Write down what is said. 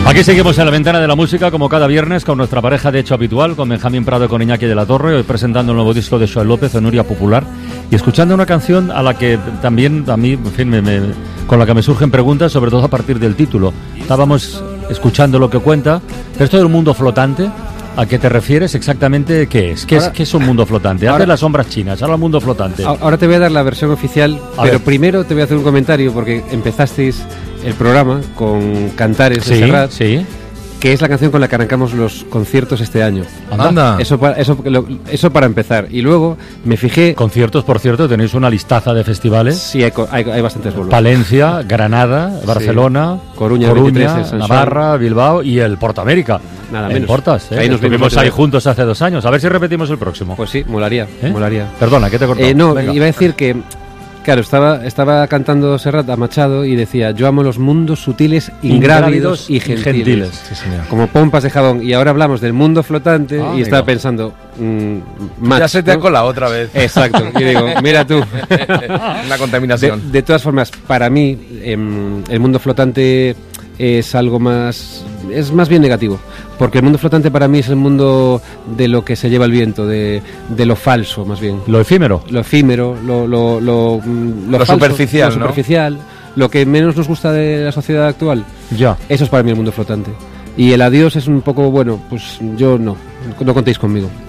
Aquí seguimos en la ventana de la música, como cada viernes, con nuestra pareja de hecho habitual, con Benjamín Prado y con Iñaki de la Torre, hoy presentando el nuevo disco de Xoel López, Onuria Popular, y escuchando una canción a la que también, a mí, en fin, con la que me surgen preguntas, sobre todo a partir del título. Estábamos escuchando lo que cuenta, pero esto del mundo flotante, ¿a qué te refieres exactamente? ¿Qué es? ¿Qué es un mundo flotante? Antes las sombras chinas, ahora el mundo flotante. Ahora te voy a dar la versión oficial, pero primero te voy a hacer un comentario, porque empezasteis el programa con Cantares de Serrat, que es la canción con la que arrancamos los conciertos este año. Anda. Eso para empezar. Y luego me fijé... Conciertos, por cierto, tenéis una listaza de festivales. Sí, hay bastantes bolos. Palencia, Granada, Barcelona, Coruña 23, Navarra, Bilbao y el Portamérica. Nada menos. Portas, Ahí nos vimos ahí juntos hace 2 años. A ver si repetimos el próximo. Pues sí, molaría. Perdona, ¿qué te he cortado? No, venga. Iba a decir que... Claro, estaba cantando Serrat a Machado y decía: yo amo los mundos sutiles, ingrávidos y gentiles. Sí, señor. Como pompas de jabón. Y ahora hablamos del mundo flotante y estaba pensando... ya se te ha colado otra vez. Exacto. Y digo, mira tú. La contaminación. De todas formas, para mí, el mundo flotante es algo más... Es más bien negativo. Porque el mundo flotante para mí es el mundo de lo que se lleva el viento, de lo falso, más bien. Lo efímero. Lo efímero, lo falso, superficial, lo superficial, ¿no? Lo que menos nos gusta de la sociedad actual. Ya. Eso es para mí el mundo flotante. Y el adiós es un poco, bueno, pues yo no contéis conmigo.